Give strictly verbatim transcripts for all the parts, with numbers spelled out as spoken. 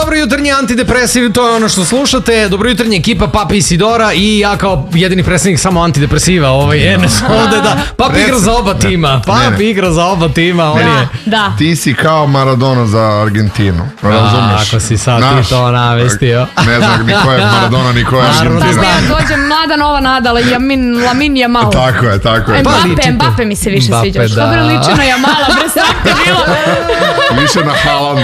dobro jutarnji antidepresiv, to je ono što slušate. Dobro jutarnji ekipa Papa Isidora i ja kao jedini predstavnik samo antidepresiva. Ovaj Enes ovde, da. Papa igra za oba tima. Papa igra za oba tima. On je. Da. Ti si kao Maradona za Argentinu. Razumeš? Ako si sad ti to navestio. Ne znam ni ko je Maradona, ni ko je Argentina. Da, dođe mlada nova Nadala, Jamin, Lamin Jamal. Tako je, tako je. Mbappe, Mbappe mi se više sviđa. Dobro liči na Jamala, bre, srake bilo. Više na Haaland.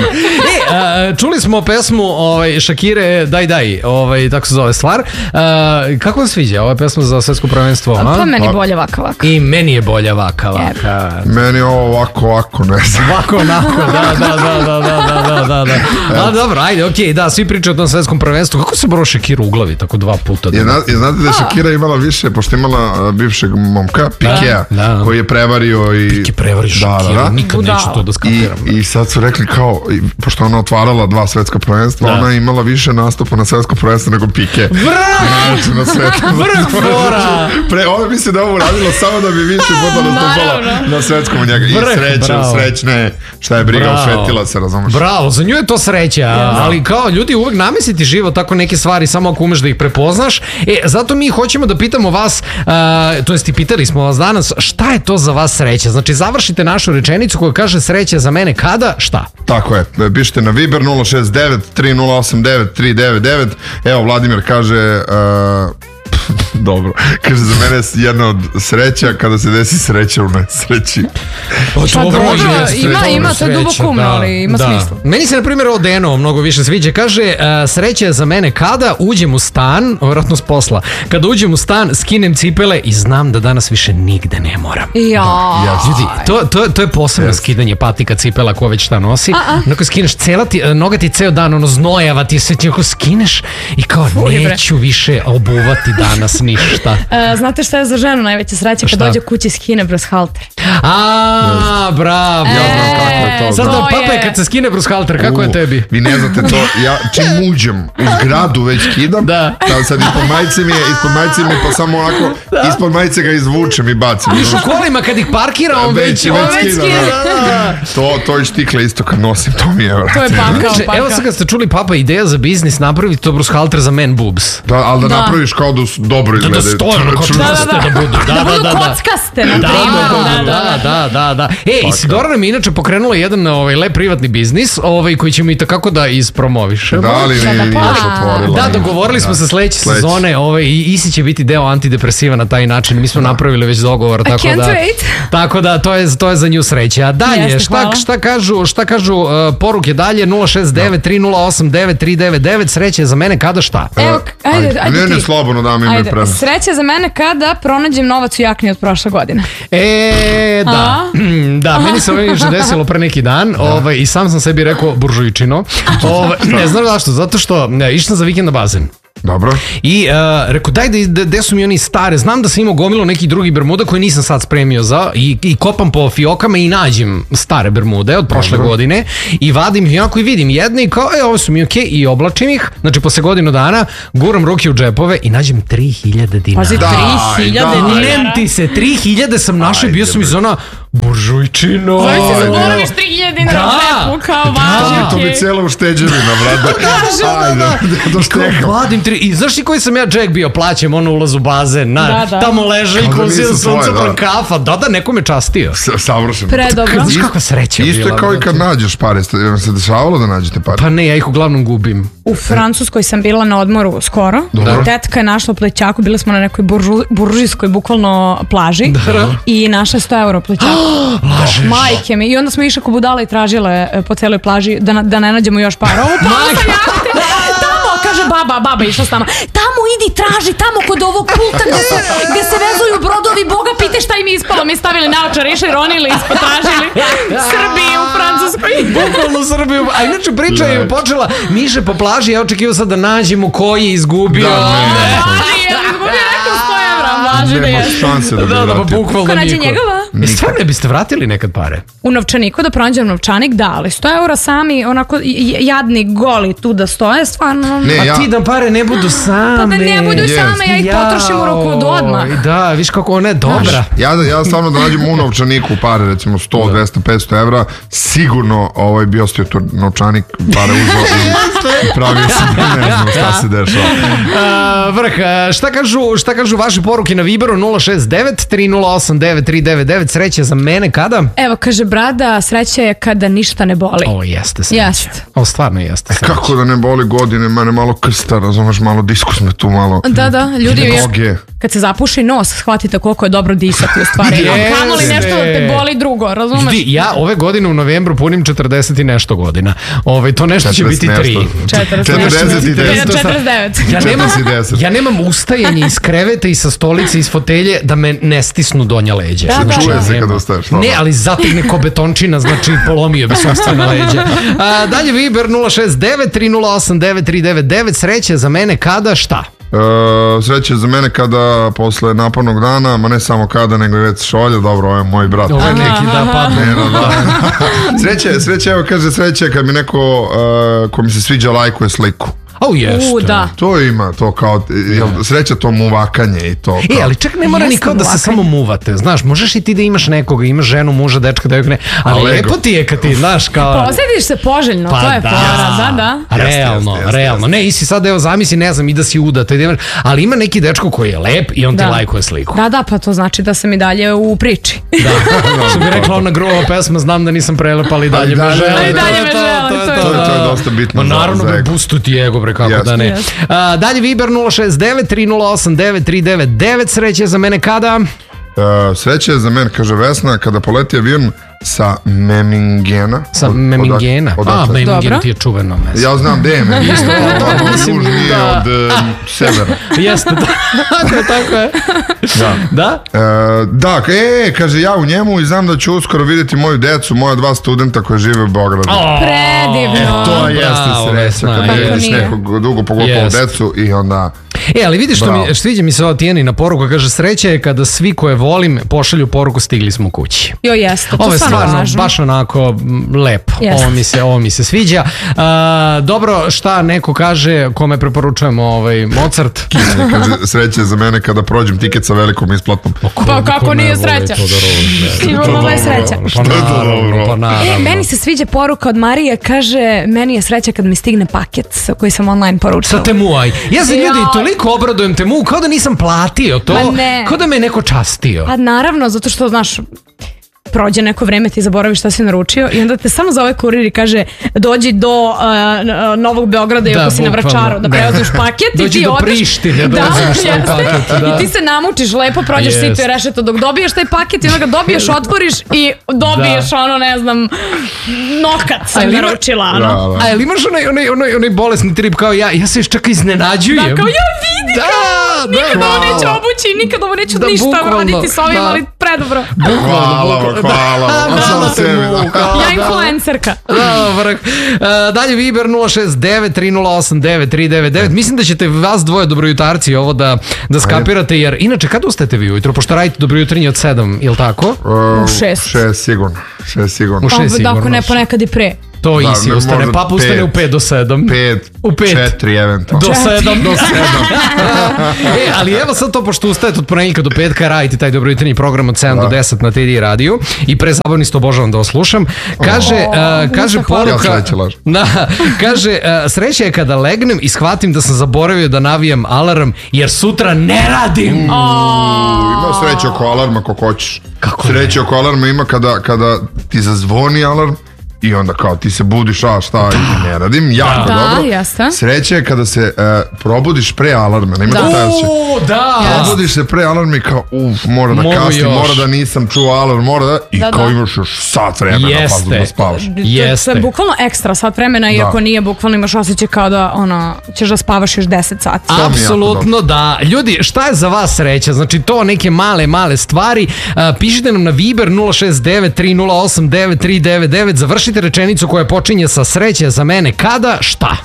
E, čuli smo pesmu ovaj, Shakire Daj Daj, ovaj, tako se zove stvar. E, kako vam sviđa ova pesma za svetsko prvenstvo? A? Pa meni bolje vaka vaka. I meni je bolje vaka vaka. Meni je ovo ovako, ovako, ne znam. Ovako, onako, da, da, da, da, da, da, da, da. A, dobro, ajde, okej, okay, da, svi pričaju o tom svetskom prvenstvu. Kako se bro Shakira uglavi tako dva puta? Je, na, je znate da je Shakira imala više, pošto imala uh, bivšeg momka, Pikea, da, da. koji je prevario i... Pike prevario Shakiru, da, da, nikad Budala. Neću to da skapiram. I, I sad su rekli kao, pošto ona otvarala dva svetska prvenstva, da. Ona je imala više nastupa na svetsko prvenstvo nego Pike. Vrh! Na svetu. Vrh fora! Pre, ona misli da ovo radilo samo da bi više puta nastupala na svetskom u njega. I sreće, srećne, šta je briga, osvetila se, razumeš? Bravo, za nju je to sreća, ja, ali kao ljudi uvek namestiti život tako neke stvari samo ako umeš da ih prepoznaš. E, zato mi hoćemo da pitamo vas, uh, to jest i pitali smo vas danas, šta je to za vas sreća? Znači, završite našu rečenicu koja kaže sreća za mene kada, šta? Tako je, pišite na Viber nula šest devet tri nula osam devet tri devet devet. Evo, Vladimir kaže... Uh, dobro, kaže za mene je jedna od sreća kada se desi sreća u nesreći. O, pa dobro, ima, ima, to je duboko umno, ali ima da. smisla. Meni se na primjer ovo Deno mnogo više sviđa, kaže uh, sreća je za mene kada uđem u stan, vjerojatno s posla, kada uđem u stan, skinem cipele i znam da danas više nigde ne moram. Ja. Ljudi, to, to, to je posebno yes. skidanje patika, cipela ko već šta nosi. Onako skineš, cela ti, noga ti ceo dan, ono znojava ti se, ti ako skineš i kao neću više obuvati danas ništa. Uh, znate šta je za ženu najveća sreća kad dođe kući skine brushalter? A, bravo. Ja znam kako je to. Sad da Papa je kad se skine brushalter, kako je tebi? Vi ne znate to, ja čim uđem u zgradu već skidam, da. Sad ispod majice mi je, ispod majice mi je pa samo onako, da. Ispod majice ga izvučem i bacim. Viš u kolima kad ih parkira, on već, već, već skida. Da, da. To, to i štikle isto kad nosim, to mi je vrati. To je pakao, pakao. Evo sad kad ste čuli Papa, ideja za biznis, napraviti to brushalter za man boobs. Da, ali da, da. napraviš kao da dobro izgleda. Da stoje, onako čvrste da budu. Da, da, budu kockaste, na primjer. Da, da, da, da. E, Isidora nam je inače pokrenula jedan ovaj, lep privatni biznis, ovaj, koji ćemo i takako da ispromovišemo. Da, ali nije još otvorila. Da, dogovorili smo se sledeće sezone ovaj, i Isi će biti deo antidepresiva na taj način. Mi smo napravili već dogovor, tako da, tako da to je, to je za nju sreća. A dalje, šta, šta kažu, šta kažu uh, poruke dalje, nula šest devet tri nula osam devet tri devet devet, sreće za mene kada šta? Evo, ajde, ajde, ajde ne, ne, slobodno da mi ime prema. Sreća za mene kada pronađem novac u jakni od prošle godine. E, da. Da, meni se ovo još desilo pre neki dan ovaj, i sam sam sebi rekao buržujčino. Ovaj, ne znam zašto, zato što ne, išao sam za vikend na bazen. Dobro. I uh, rekao, daj da, da su mi oni stare, znam da sam imao gomilo nekih drugih bermuda koje nisam sad spremio za i, i kopam po fiokama i nađem stare bermude od prošle Dobro. godine i vadim ih onako i vidim jedne i kao, e, ovo su mi okej, okay, i oblačim ih, znači posle godinu dana guram ruke u džepove i nađem tri hiljade dinara. Pazi, tri hiljade dinara. Nem ti se, tri hiljade sam našao i bio sam iz ona buržujčino. Zove si zaboraviš tri hiljade dinara u džepu, kao važi. To bi cijela ušteđevina, brada. Ajde, vadim tri. I znaš ti koji sam ja Jack bio, plaćem ono ulaz u bazen, na, da, da. tamo leže i kozio sunce pro kafa, da da, neko me častio. Savršeno. Predobro. Znaš kakva sreća bila. Isto je kao i kad nađeš pare, se dešavalo da nađete pare? Pa ne, ja ih uglavnom gubim. U Francuskoj sam bila na odmoru skoro, Dobro. tetka je našla plećaku, bili smo na nekoj buržu, buržijskoj bukvalno plaži da. i našla sto euro plećaku. Majke mi, i onda smo išli ko budala i tražile po celoj plaži da, da ne nađemo još para. Ovo pa tamo, kaže baba, baba išla s nama, tamo idi traži, tamo kod ovog pulta gde se, gde se vezuju brodovi, boga pite šta im je ispalo, mi stavili naočar, išli, ronili, ispotražili Srbiju u Francuskoj. Bukvalno Srbiju, a inače priča je počela, Miše po plaži, ja očekivao sad da nađemo koji je izgubio. Da, ne, ne, izgubio neko sto evra, važi da je. Nema šanse da bi vratio. Da, da, pa bukvalno niko. Ko nađe njegova? E, stvarno ne biste vratili nekad pare? U novčaniku da pronađem novčanik, da, ali sto eura sami, onako jadni goli tu da stoje, stvarno... Ne, A ja- ti da pare ne budu same. Pa da ne budu Yes. same, ja ih potrošim u roku od odmah. Jao, Da, viš kako ona je dobra. Ja, da- ja stvarno da nađem u novčaniku pare, recimo sto, dvesta, petsto evra, sigurno ovaj, bi ostio tu novčanik, pare uzao i, i pravio se da ne znam šta se dešava. A, vrh, a, šta kažu, šta kažu vaše poruke na Viberu nula šest devet tri nula osam devet tri devet devet, sreće za mene kada? Evo, kaže Brada, sreća je kada ništa ne boli. Ovo jeste sreće. Jest. Ovo stvarno jeste sreće. Kako da ne boli godine, mene malo krsta, razumeš, malo diskus me tu malo... Da, da, ljudi, Noge. kad se zapuši nos, shvatite koliko je dobro disati u stvari. Jeste. A kamoli nešto da te boli drugo, razumeš? Vidi, ja ove godine u novembru punim četrdeset i nešto godina. Ove, to nešto će biti tri. četrdeset četrdeset i deset. četrdeset devet. Ja nemam, četrdeset i deset. ja nemam ustajanje iz kreveta i sa stolice iz fotelje da me ne stisnu donja leđa. Da, da. Čuje se Nema. kad ustaješ. Ne, ali zategne ko betončina, znači polomio bi sopstvena leđa. A, dalje Viber nula šest devet tri nula osam devet tri devet devet, sreće za mene kada šta? Uh, sreće za mene kada posle napornog dana, ma ne samo kada, nego i već šolja, dobro, ovo je moj brat. Ovo je neki da padne. Ne, da, da. Sreće, sreće, evo kaže sreće kad mi neko uh, ko mi se sviđa lajkuje sliku. O, jeste. U, da. To ima, to kao, jel, sreća to muvakanje i to. Kao. E, ali čak ne mora ni Jeste kao da se muvakanje. samo muvate, znaš, možeš i ti da imaš nekoga, imaš ženu, muža, dečka, devojku, ne, ali A Lego? lepo ti je kad ti, znaš, kao... Osjetiš se poželjno, Pa to je da. fora, da, da. Realno, Jeste, jeste, realno. Ne, i si sad, evo, zamisli, ne znam, i da si udata, i da imaš, ali ima neki dečko koji je lep i on ti Da. lajkuje sliku. Da, da, pa to znači da sam i dalje u priči. Da, što bi rekla ona grova pesma, znam da nisam prelepa, ali dalje me dalje- žele. ali To je dalje me to, žele, to je to je to, to. da. To je dosta bitno Ma za- naravno, za bre, ego. bustu ti ego, bre, kako Jeste. da ne. Jeste. A, dalje Viber nula šest devet tri nula osam devet tri devet devet, sreće za mene kada? Uh, sreće za mene, kaže Vesna, kada poleti avion sa Memingena. Sa Od- Memingena. odakle- A, odakle? Memingen Dobro. ti je čuveno mesto. Ja znam gde je Memingen. Tamo Mislim, južnije da. od um, severa. Jeste, da. tako je, tako je. Da. Da? E, da, e, kaže ja u njemu i znam da ću uskoro vidjeti moju decu, moja dva studenta koji žive u Beogradu. Predivno. To bravo, jeste sreća, Vesna, kad jeste. vidiš nekog dugo pogotovo Jeste. decu i onda... E, ali vidiš što Bravo. mi, sviđa mi se ova Tijanina poruka, kaže sreća je kada svi koje volim pošalju poruku stigli smo kući. Jo, jeste, to Ovo je stvarno stvarno važno. baš onako m, lepo. Jeste. Ovo mi se, ovo mi se sviđa. A, dobro, šta neko kaže kome preporučujemo ovaj Mozart? Kaže, sreće za mene kada prođem tiket sa velikom isplatom. Pa kako nije sreća? Sigurno da je sreća. Pa naravno, pa E, naravno. meni se sviđa poruka od Marije, kaže, meni je sreća kad mi stigne paket sa- koji sam online poručila. Sa Temuaj. Ja se ljudi Jao. toliko obradujem Temu, kao da nisam platio to, Ma ne. kao da me je neko častio. Pa naravno, zato što, znaš, prođe neko vreme, ti zaboraviš šta si naručio i onda te samo zove kurir i kaže dođi do uh, n- Novog Beograda i Da, ako si na bukvalno. Vračaru da Da. preuzmeš paket Dođi i ti do odeš. Prištine da uzmeš svoj jeste. paket, da. I ti se namučiš, lepo prođeš Jest. sito i rešeto dok dobiješ taj paket i onda ga dobiješ, otvoriš i dobiješ Da. ono, ne znam, nokat sam Ali ima- naručila, ono. Da, da. A jel imaš onaj, onaj, onaj, onaj bolesni trip kao ja, ja se još čak iznenađujem. Da, kao ja vidi Da, kao, nikad da, ovo da. neću obući, nikad ovo neću Da, ništa bukvalno, raditi s ovim, da. ali predobro. Hvala vam, hvala vam. Da, Samo da, sebi, Temu, da. kao, Ja da. influencerka. Da, vrh. E, dalje Viber nula šest devet tri nula osam devet tri devet devet. Mislim da ćete vas dvoje dobrojutarci ovo da, da skapirate, jer inače kad ustajete vi ujutro, pošto radite dobrojutrenje od sedam, ili tako? Uh, U šest. Šest sigurno. Šest sigurno. U šest Pa, da, sigurno. ako ne, ponekad i pre. To Da, isi ne, ustane, možda papa ustane pet. u pet do sedam. Pet, U pet. četiri eventualno. Do sedam. Do sedam. E, ali evo sad to, pošto ustajete od ponedjeljka do petka, radite taj dobrojutreni program od sedam do deset na T D radiju i prezabavni sto obožavam da vas slušam. Kaže, uh, kaže Musa, hvala. poruka... Ja sreće lažem. Da, kaže, uh, sreća je kada legnem i shvatim da sam zaboravio da navijam alarm, jer sutra ne radim. Ima sreće oko alarma ako hoćeš. Kako Sreće oko alarma ima kada, kada ti zazvoni alarm i onda kao ti se budiš, a šta, i ne radim, jako Da, dobro. jeste. Sreće je kada se e, probudiš pre alarma, ne ima Da. da. taj osjećaj. O, da. Probudiš se pre alarma i kao, uf, mora da Mogu kasnim, još. mora da nisam čuo alarm, mora da, i Da, kao da. imaš još sat vremena Jeste. pa da spavaš. To Jeste. je bukvalno ekstra sat vremena, iako nije bukvalno imaš osjećaj kao da ono, ćeš da spavaš još deset sati. mi je jako Apsolutno da. Ljudi, šta je za vas sreća? Znači to neke male, male stvari. A, pišite nam na Viber nula šest devet tri nula osam devet tri devet devet. Završite rečenicu koja počinje sa sreće za mene kada, šta?